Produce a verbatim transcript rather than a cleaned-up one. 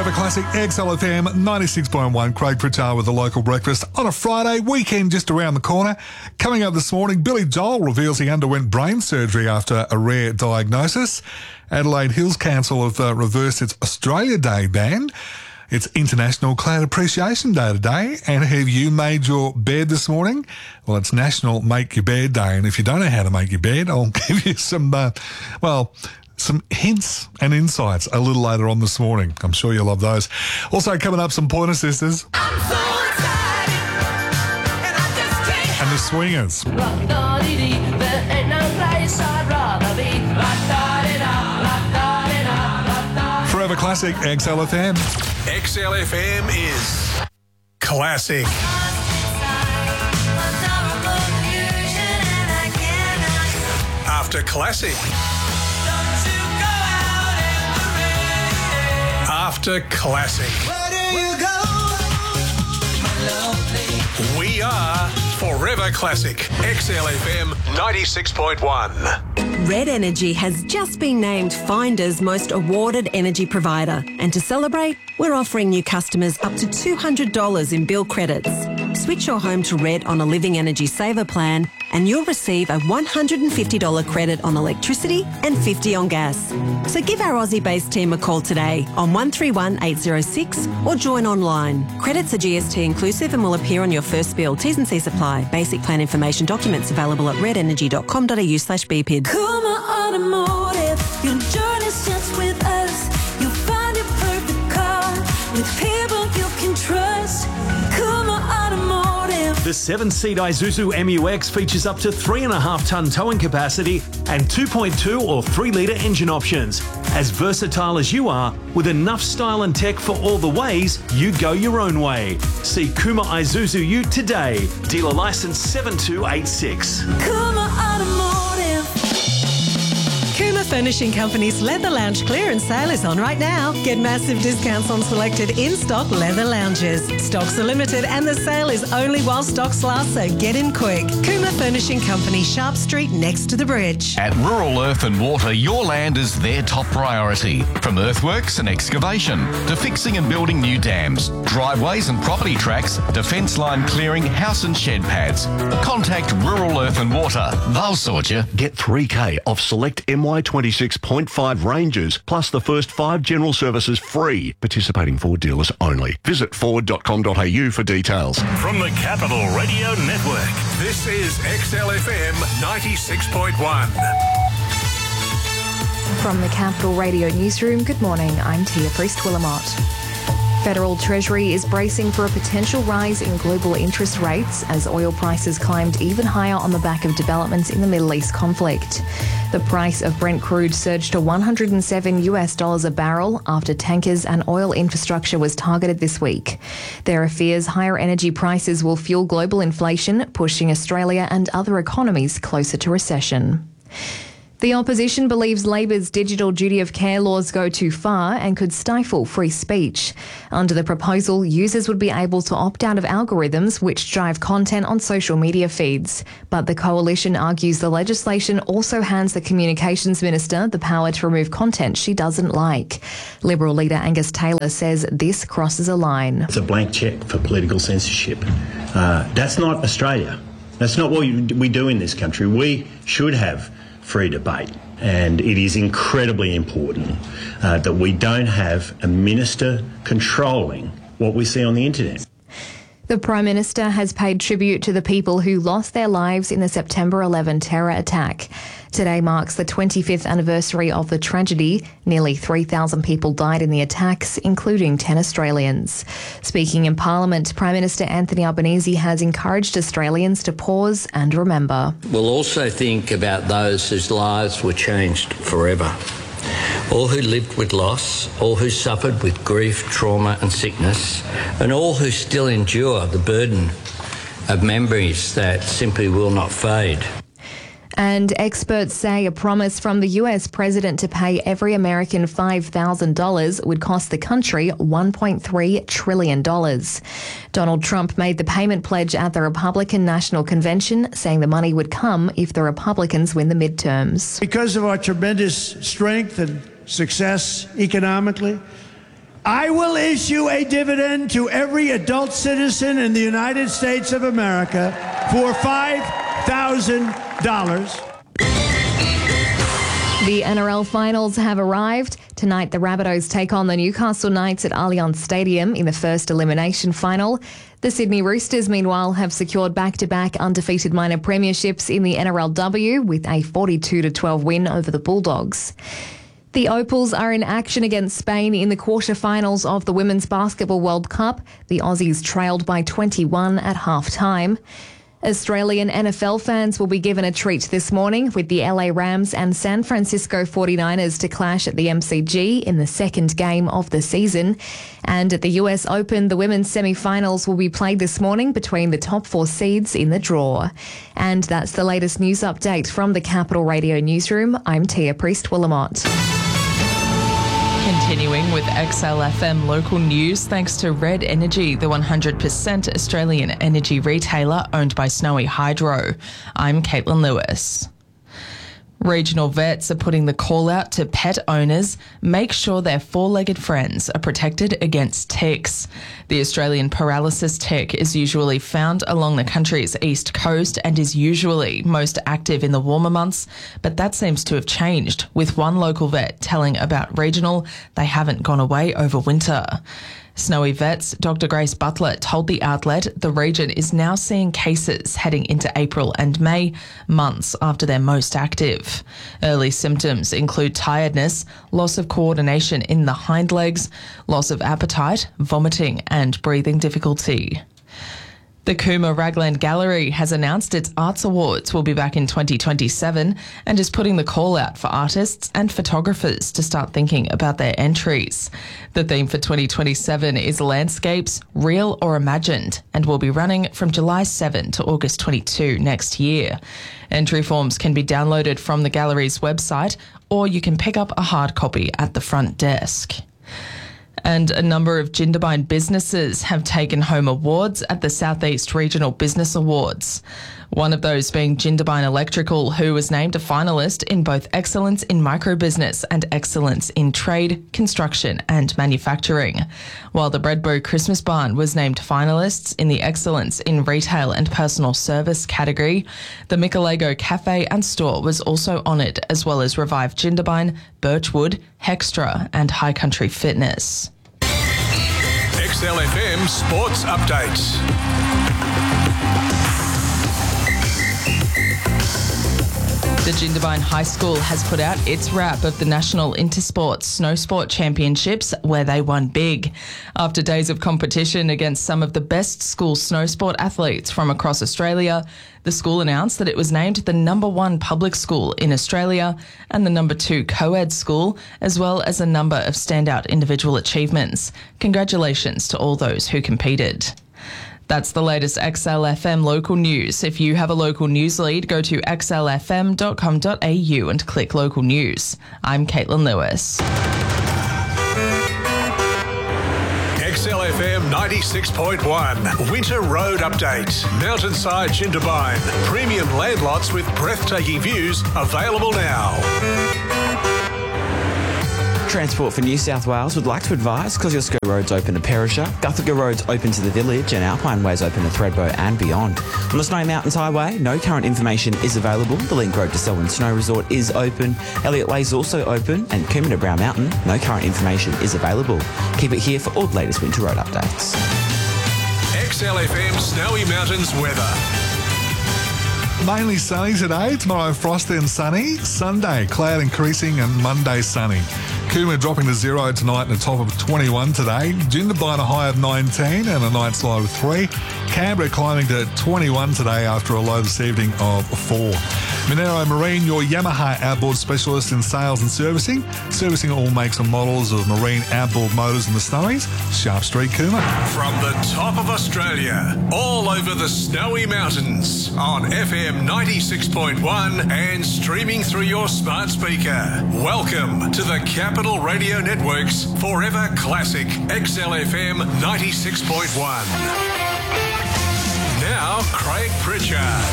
Forever Classic X L F M ninety-six point one. Craig Pritchard with the local breakfast on a Friday. Weekend just around the corner. Coming up this morning, Billy Joel reveals he underwent brain surgery after a rare diagnosis. Adelaide Hills Council have uh, reversed its Australia Day ban. It's International Cloud Appreciation Day today. And have you made your bed this morning? Well, it's National Make Your Bed Day. And if you don't know how to make your bed, I'll give you some, uh, well... some hints and insights a little later on this morning. I'm sure you'll love those. Also coming up, some Pointer Sisters. I'm so excited, and I just can't. And the Swingers. Rock-a-dee-dee, there ain't no place I'd rather be. Rock-a-dee-da, rock-a-dee-da, rock-a-dee-da. Forever Classic X L F M. X L F M is classic. After classic. After classic. Where do you go, my lovely? We are Forever Classic. X L F M ninety-six point one. Red Energy has just been named Finder's most awarded energy provider. And to celebrate, we're offering new customers up to two hundred dollars in bill credits. Switch your home to Red on a Living Energy Saver plan and you'll receive a one hundred fifty dollars credit on electricity and fifty dollars on gas. So give our Aussie-based team a call today on one three one eight zero six or join online. Credits are G S T inclusive and will appear on your first bill. T's and C's apply. Basic plan information documents available at red energy dot com dot a u slash b p i d. Kuma Automotive, your journey starts with us. You'll find your perfect car with people you can trust. Kuma Automotive. The seven-seat Isuzu M U X features up to three point five tonne towing capacity and two point two or three litre engine options. As versatile as you are, with enough style and tech for all the ways, you go your own way. See Kuma Isuzu U today. Dealer licence seven two eight six. Kuma Automotive. Kuma Furnishing Company's Leather Lounge clearance sale is on right now. Get massive discounts on selected in-stock leather lounges. Stocks are limited and the sale is only while stocks last, so get in quick. Kuma Furnishing Company, Sharp Street, next to the bridge. At Rural Earth and Water, your land is their top priority. From earthworks and excavation to fixing and building new dams, driveways and property tracks, to fence line clearing, house and shed pads. Contact Rural Earth and Water. They'll sort you. Get three K off select M Y twenty-six point five ranges, plus the first five general services free. Participating Ford dealers only. Visit ford dot com dot a u for details. From the Capital Radio Network, this is X L F M ninety-six point one. From the Capital Radio Newsroom, good morning, I'm Tia Priest-Willamot. Federal Treasury is bracing for a potential rise in global interest rates as oil prices climbed even higher on the back of developments in the Middle East conflict. The price of Brent crude surged to one hundred seven US dollars a barrel after tankers and oil infrastructure was targeted this week. There are fears higher energy prices will fuel global inflation, pushing Australia and other economies closer to recession. The opposition believes Labor's digital duty of care laws go too far and could stifle free speech. Under the proposal, users would be able to opt out of algorithms which drive content on social media feeds. But the coalition argues the legislation also hands the Communications Minister the power to remove content she doesn't like. Liberal leader Angus Taylor says this crosses a line. It's a blank cheque for political censorship. Uh, that's not Australia. That's not what we do in this country. We should have free debate, and it is incredibly important uh, that we don't have a minister controlling what we see on the internet. The Prime Minister has paid tribute to the people who lost their lives in the September eleventh terror attack. Today marks the twenty-fifth anniversary of the tragedy. Nearly three thousand people died in the attacks, including ten Australians. Speaking in Parliament, Prime Minister Anthony Albanese has encouraged Australians to pause and remember. We'll also think about those whose lives were changed forever. All who lived with loss, all who suffered with grief, trauma and sickness, and all who still endure the burden of memories that simply will not fade. And experts say a promise from the U S president to pay every American five thousand dollars would cost the country one point three trillion dollars. Donald Trump made the payment pledge at the Republican National Convention, saying the money would come if the Republicans win the midterms. Because of our tremendous strength and success economically, I will issue a dividend to every adult citizen in the United States of America for five thousand dollars. The N R L finals have arrived. Tonight, the Rabbitohs take on the Newcastle Knights at Allianz Stadium in the first elimination final. The Sydney Roosters, meanwhile, have secured back-to-back undefeated minor premierships in the N R L W with a forty-two to twelve win over the Bulldogs. The Opals are in action against Spain in the quarterfinals of the Women's Basketball World Cup. The Aussies trailed by twenty-one at half-time. Australian N F L fans will be given a treat this morning with the L A Rams and San Francisco forty-niners to clash at the M C G in the second game of the season. And at the U S Open, the women's semi-finals will be played this morning between the top four seeds in the draw. And that's the latest news update from the Capital Radio Newsroom. I'm Tia Priest-Willamott. Continuing with X L F M local news, thanks to Red Energy, the one hundred percent Australian energy retailer owned by Snowy Hydro. I'm Caitlin Lewis. Regional vets are putting the call out to pet owners, make sure their four-legged friends are protected against ticks. The Australian paralysis tick is usually found along the country's east coast and is usually most active in the warmer months, but that seems to have changed, with one local vet telling about Regional they haven't gone away over winter. Snowy Vets, Doctor Grace Butler, told the outlet the region is now seeing cases heading into April and May, months after they're most active. Early symptoms include tiredness, loss of coordination in the hind legs, loss of appetite, vomiting and breathing difficulty. The Cooma Ragland Gallery has announced its Arts Awards will be back in twenty twenty-seven and is putting the call out for artists and photographers to start thinking about their entries. The theme for twenty twenty-seven is Landscapes, Real or Imagined, and will be running from July seventh to August twenty-second next year. Entry forms can be downloaded from the gallery's website, or you can pick up a hard copy at the front desk. And a number of Jindabyne businesses have taken home awards at the Southeast Regional Business Awards. One of those being Jindabyne Electrical, who was named a finalist in both Excellence in Microbusiness and Excellence in Trade, Construction and Manufacturing. While the Bredbo Christmas Barn was named finalists in the Excellence in Retail and Personal Service category, the Michelego Cafe and Store was also honoured, as well as Revive Jindabyne, Birchwood, Hextra and High Country Fitness. X L F M Sports Updates. The Jindabyne High School has put out its wrap of the National Intersport Snow Sport Championships, where they won big. After days of competition against some of the best school snow sport athletes from across Australia, the school announced that it was named the number one public school in Australia and the number two co-ed school, as well as a number of standout individual achievements. Congratulations to all those who competed. That's the latest X L F M local news. If you have a local news lead, go to x l f m dot com dot a u and click local news. I'm Caitlin Lewis. X L F M ninety-six point one Winter Road Update. Mountainside Jindabyne. Premium land lots with breathtaking views available now. Transport for New South Wales would like to advise Kosciuszko Road's open to Perisher, Guthaga Road's open to the Village and Alpine Way's open to Thredbo and beyond. On the Snowy Mountains Highway, no current information is available. The Link Road to Selwyn Snow Resort is open. Elliott Way is also open, and Coombe to Brown Mountain, no current information is available. Keep it here for all the latest winter road updates. X L F M Snowy Mountains weather. Mainly sunny today, tomorrow frosty and sunny, Sunday cloud increasing and Monday sunny. Cooma dropping to zero tonight and a top of twenty-one today. Jindabyne a high of nineteen and a night's low of three. Canberra climbing to twenty-one today after a low this evening of four. Monero Marine, your Yamaha outboard specialist in sales and servicing. Servicing all makes and models of marine outboard motors in the Snowies. Sharp Street, Cooma. From the top of Australia, all over the Snowy Mountains, on F M ninety-six point one and streaming through your smart speaker. Welcome to the Capital Radio Network's Forever Classic X L F M ninety-six point one. Now, Craig Pritchard.